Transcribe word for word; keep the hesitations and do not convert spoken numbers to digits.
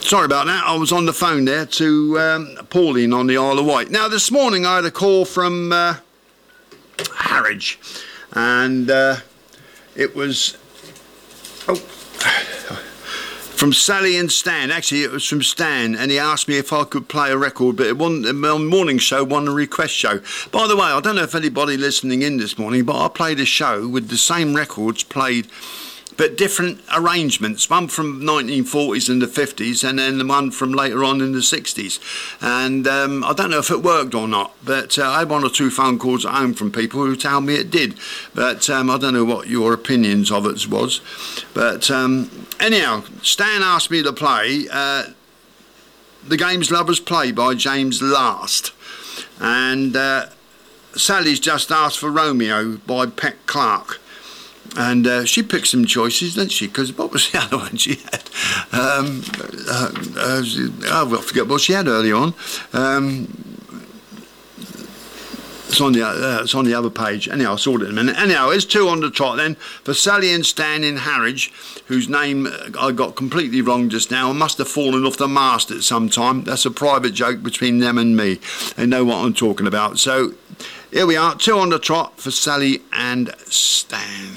Sorry about that. I was on the phone there to um, Pauline on the Isle of Wight. Now, this morning I had a call from uh, Harwich, and uh, it was oh, from Sally and Stan. Actually, it was from Stan, and he asked me if I could play a record, but it wasn't a morning show, wasn't a request show. By the way, I don't know if anybody listening in this morning, but I played a show with the same records played, but different arrangements, one from nineteen forties and the fifties, and then the one from later on in the sixties. And um, I don't know if it worked or not, but uh, I had one or two phone calls at home from people who told me it did. But um, I don't know what your opinions of it was. But um, anyhow, Stan asked me to play uh, The Games Lovers Play by James Last. And uh, Sally's just asked for Romeo by Pet Clark. And uh, she picked some choices, didn't she? Because what was the other one she had? Um, uh, uh, oh, I forget what she had earlier on. Um, it's on the uh, it's on the other page. Anyhow, I'll sort it in a minute. Anyhow, it's two on the trot then for Sally and Stan in Harwich, whose name I got completely wrong just now. I must have fallen off the mast at some time. That's a private joke between them and me. They know what I'm talking about. So here we are, two on the trot for Sally and Stan.